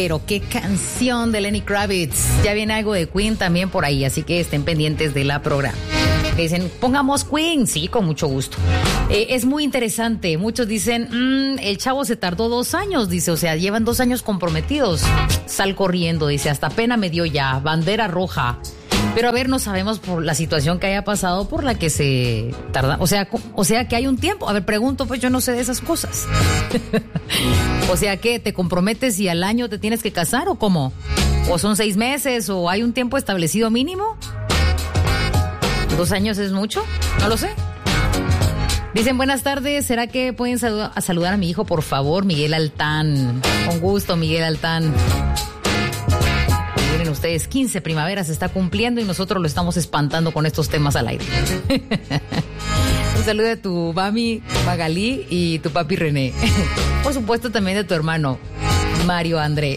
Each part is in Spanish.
Pero qué canción de Lenny Kravitz. Ya viene algo de Queen también por ahí, así que estén pendientes de la programa. Dicen, pongamos Queen. Sí, con mucho gusto. Es muy interesante. Muchos dicen, el chavo se tardó 2 años, dice, o sea, llevan 2 años comprometidos. Sal corriendo, dice, hasta pena me dio ya, bandera roja. Pero a ver, no sabemos por la situación que haya pasado por la que se tarda. O sea que hay un tiempo. A ver, pregunto, pues yo no sé de esas cosas. O sea, ¿qué? ¿Te comprometes y al año te tienes que casar o cómo? ¿O son 6 meses o hay un tiempo establecido mínimo? 2 años es mucho, no lo sé. Dicen, buenas tardes, ¿será que pueden saludar a mi hijo, por favor? Miguel Altán. Con gusto, Miguel Altán. Miren ustedes, 15 primaveras se está cumpliendo y nosotros lo estamos espantando con estos temas al aire. Un saludo de tu mami Magalí y tu papi René. Por supuesto también de tu hermano Mario André.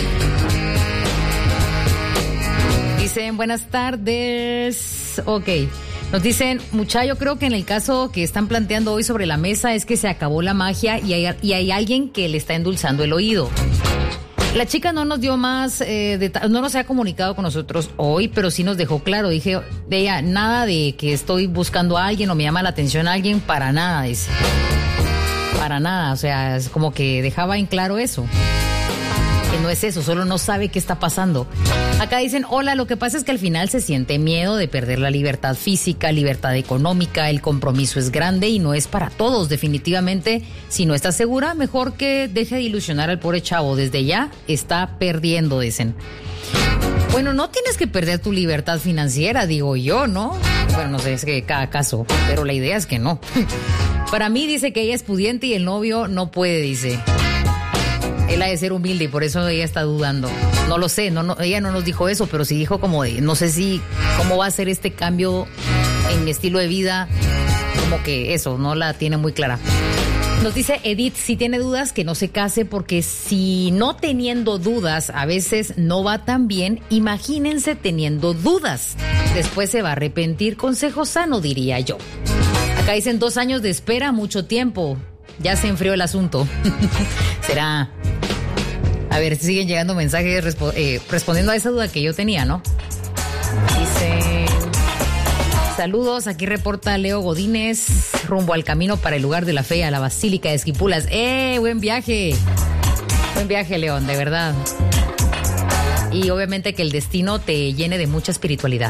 Dicen, buenas tardes. Ok. Nos dicen, yo creo que en el caso que están planteando hoy sobre la mesa es que se acabó la magia y hay alguien que le está endulzando el oído. La chica no nos dio más detalles, no nos ha comunicado con nosotros hoy, pero sí nos dejó claro. Dije, de ella, nada de que estoy buscando a alguien o me llama la atención a alguien, para nada, dice. Para nada, o sea, es como que dejaba en claro eso. Que no es eso, solo no sabe qué está pasando. Acá dicen, hola, lo que pasa es que al final se siente miedo de perder la libertad física, libertad económica, el compromiso es grande y no es para todos, definitivamente. Si no está segura, mejor que deje de ilusionar al pobre chavo, desde ya está perdiendo, dicen. Bueno, no tienes que perder tu libertad financiera, digo yo, ¿no? Bueno, no sé, es que cada caso, pero la idea es que no. Para mí dice que ella es pudiente y el novio no puede, dice. Él ha de ser humilde y por eso ella está dudando. No lo sé, ella no nos dijo eso, pero sí dijo como de, no sé si, cómo va a ser este cambio en mi estilo de vida, como que eso, no la tiene muy clara. Nos dice Edith, si tiene dudas, que no se case, porque si no teniendo dudas a veces no va tan bien, imagínense teniendo dudas. Después se va a arrepentir, consejo sano, diría yo. Acá dicen 2 años de espera, mucho tiempo. Ya se enfrió el asunto. Será. A ver, siguen llegando mensajes respondiendo a esa duda que yo tenía, ¿no? Dice, saludos, aquí reporta Leo Godínez, rumbo al camino para el lugar de la fe, a la Basílica de Esquipulas. Buen viaje. Buen viaje, León, de verdad. Y obviamente que el destino te llene de mucha espiritualidad.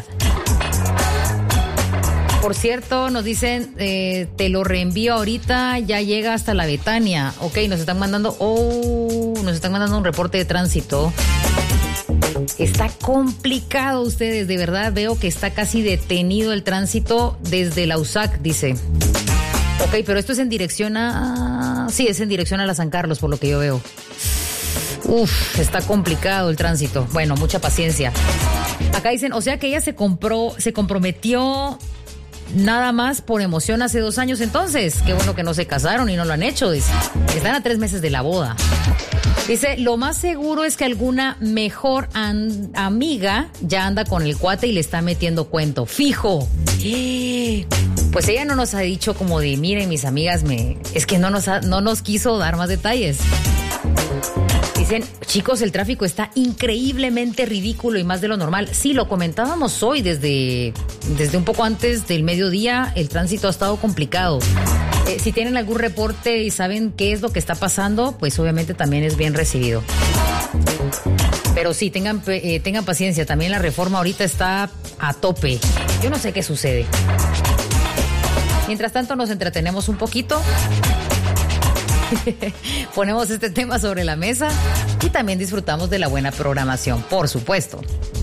Por cierto, nos dicen, te lo reenvío ahorita, ya llega hasta la Betania. Ok, nos están mandando un reporte de tránsito. Está complicado ustedes, de verdad, veo que está casi detenido el tránsito desde la USAC, dice. Ok, pero esto es en dirección a... Sí, es en dirección a la San Carlos, por lo que yo veo. Está complicado el tránsito. Bueno, mucha paciencia. Acá dicen, o sea que ella se comprometió... Nada más por emoción hace 2 años, entonces. Qué bueno que no se casaron y no lo han hecho, dice. Están a 3 meses de la boda. Dice, lo más seguro es que alguna mejor amiga ya anda con el cuate y le está metiendo cuento. Fijo. Pues ella no nos ha dicho como de, miren, mis amigas, es que no nos quiso dar más detalles. Dicen, chicos, el tráfico está increíblemente ridículo y más de lo normal. Sí, lo comentábamos hoy, desde un poco antes del mediodía, el tránsito ha estado complicado. Si tienen algún reporte y saben qué es lo que está pasando, pues obviamente también es bien recibido. Pero sí, tengan paciencia, también la reforma ahorita está a tope. Yo no sé qué sucede. Mientras tanto, nos entretenemos un poquito. Ponemos este tema sobre la mesa y también disfrutamos de la buena programación, por supuesto.